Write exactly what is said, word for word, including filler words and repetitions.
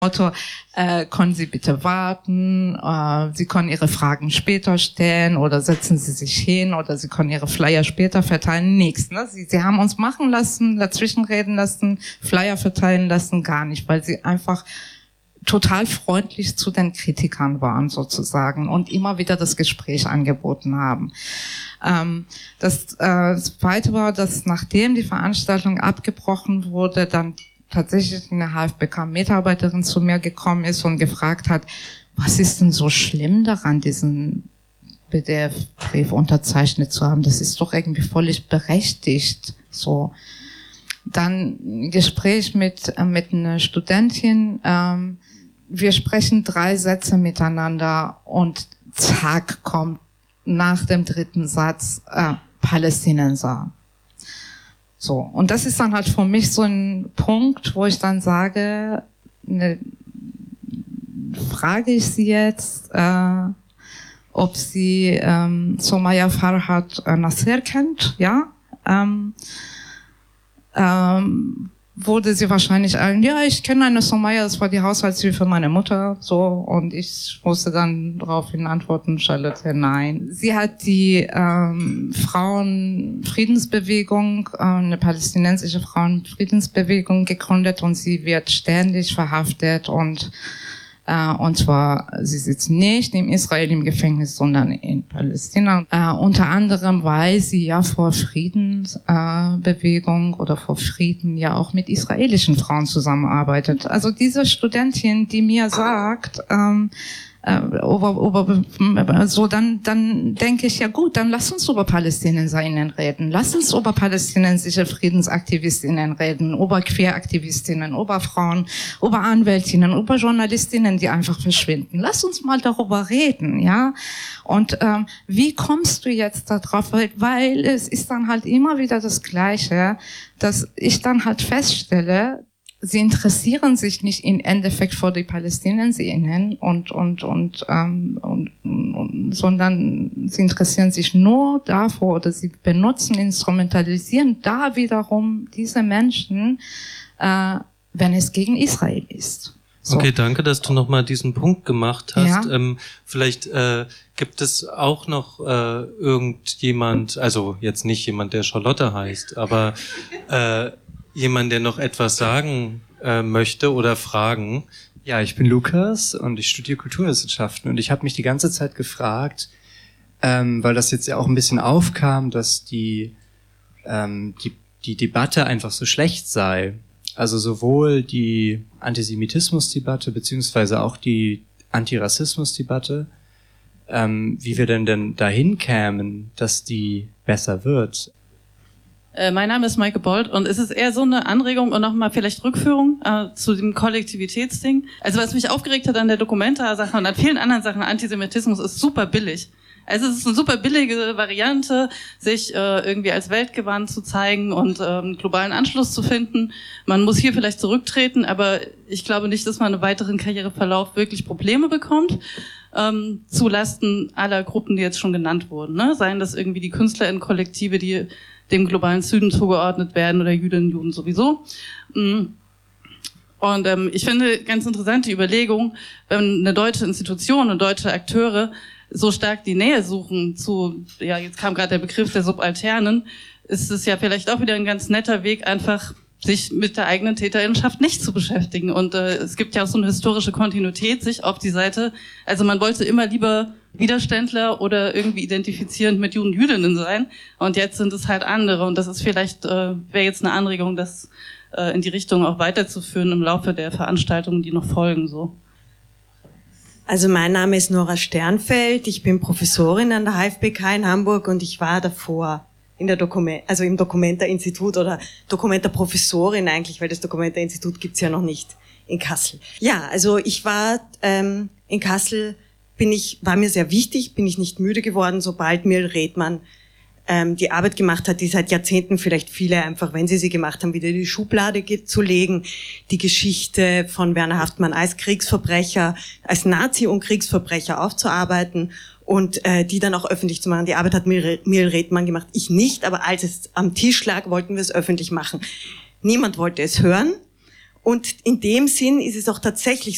Motto, äh, können Sie bitte warten, äh, Sie können Ihre Fragen später stellen oder setzen Sie sich hin oder Sie können Ihre Flyer später verteilen, nichts. Ne? Sie, Sie haben uns machen lassen, dazwischenreden lassen, Flyer verteilen lassen, gar nicht, weil Sie einfach total freundlich zu den Kritikern waren sozusagen und immer wieder das Gespräch angeboten haben. Ähm, das, äh, das Zweite war, dass nachdem die Veranstaltung abgebrochen wurde, dann tatsächlich eine H F B K-Mitarbeiterin zu mir gekommen ist und gefragt hat, was ist denn so schlimm daran, diesen B D F-Brief unterzeichnet zu haben? Das ist doch irgendwie völlig berechtigt. So. Dann ein Gespräch mit, äh, mit einer Studentin. Ähm, wir sprechen drei Sätze miteinander und zack, kommt nach dem dritten Satz äh, Palästinenser. So, und das ist dann halt für mich so ein Punkt, wo ich dann sage, ne, frage ich sie jetzt, äh, ob sie ähm, Somaya Farhad äh, Nasser kennt, ja, ähm, ähm, wurde sie wahrscheinlich ein, ja, ich kenne eine Somaya, das war die Haushaltshilfe meiner Mutter, so, und ich musste dann daraufhin antworten, Charlotte, nein. Sie hat die ähm, Frauenfriedensbewegung, äh, eine palästinensische Frauenfriedensbewegung gegründet und sie wird ständig verhaftet und Uh, und zwar, sie sitzt nicht in Israel im Gefängnis, sondern in Palästina. Uh, unter anderem, weil sie ja vor Friedensbewegung uh, oder vor Frieden ja auch mit israelischen Frauen zusammenarbeitet. Also diese Studentin, die mir sagt, ähm, äh, über, über, so dann, dann denke ich, ja gut, dann lass uns über PalästinenserInnen reden. Lass uns über palästinensische FriedensaktivistInnen reden, über Queeraktivistinnen, über Frauen, über Anwältinnen, über Journalistinnen, die einfach verschwinden. Lass uns mal darüber reden, ja. Und ähm, wie kommst du jetzt da drauf? Weil, weil es ist dann halt immer wieder das Gleiche, dass ich dann halt feststelle, sie interessieren sich nicht im Endeffekt für die PalästinenserInnen und, und, und, ähm, und, und, sondern sie interessieren sich nur dafür oder sie benutzen, instrumentalisieren da wiederum diese Menschen, äh, wenn es gegen Israel ist. So. Okay, danke, dass du nochmal diesen Punkt gemacht hast. Ja. Ähm, vielleicht äh, gibt es auch noch äh, irgendjemand, also jetzt nicht jemand, der Charlotte heißt, aber äh, jemand, der noch etwas sagen äh, möchte oder fragen? Ja, ich bin Lukas und ich studiere Kulturwissenschaften und ich habe mich die ganze Zeit gefragt, ähm, weil das jetzt ja auch ein bisschen aufkam, dass die, ähm, die, die Debatte einfach so schlecht sei. Also sowohl die Antisemitismusdebatte beziehungsweise auch die Antirassismusdebatte, ähm, wie wir denn denn dahin kämen, dass die besser wird. Äh, mein Name ist Maike Bold und es ist eher so eine Anregung und nochmal vielleicht Rückführung äh, zu dem Kollektivitätsding. Also was mich aufgeregt hat an der Documenta-Sache und an vielen anderen Sachen, Antisemitismus ist super billig. Also es ist eine super billige Variante, sich äh, irgendwie als weltgewandt zu zeigen und ähm, globalen Anschluss zu finden. Man muss hier vielleicht zurücktreten, aber ich glaube nicht, dass man im weiteren Karriereverlauf wirklich Probleme bekommt. Ähm, zu Lasten aller Gruppen, die jetzt schon genannt wurden. Ne? Seien das irgendwie die KünstlerInnen-Kollektive, die dem globalen Süden zugeordnet werden oder Jüdinnen, Juden sowieso. Und ähm, ich finde ganz interessant die Überlegung, wenn eine deutsche Institution und deutsche Akteure so stark die Nähe suchen zu, ja, jetzt kam gerade der Begriff der Subalternen, ist es ja vielleicht auch wieder ein ganz netter Weg, einfach sich mit der eigenen Täterinnenschaft nicht zu beschäftigen. Und äh, es gibt ja auch so eine historische Kontinuität, sich auf die Seite, also man wollte immer lieber Widerständler oder irgendwie identifizierend mit Juden, Jüdinnen sein. Und jetzt sind es halt andere. Und das ist vielleicht, äh, wäre jetzt eine Anregung, das äh, in die Richtung auch weiterzuführen im Laufe der Veranstaltungen, die noch folgen, so. Also mein Name ist Nora Sternfeld. Ich bin Professorin an der H F B K in Hamburg und ich war davor in der Dokument, also im Documenta-Institut oder Documenta-Professorin eigentlich, weil das Documenta-Institut gibt's ja noch nicht in Kassel. Ja, also ich war ähm, in Kassel, bin ich, war mir sehr wichtig, bin ich nicht müde geworden, sobald Miriel Redmann ähm, die Arbeit gemacht hat, die seit Jahrzehnten vielleicht viele einfach, wenn sie sie gemacht haben, wieder in die Schublade geht, zu legen, die Geschichte von Werner Haftmann als Kriegsverbrecher, als Nazi und Kriegsverbrecher aufzuarbeiten und äh, die dann auch öffentlich zu machen. Die Arbeit hat Miriel Redmann gemacht, ich nicht, aber als es am Tisch lag, wollten wir es öffentlich machen. Niemand wollte es hören und in dem Sinn ist es auch tatsächlich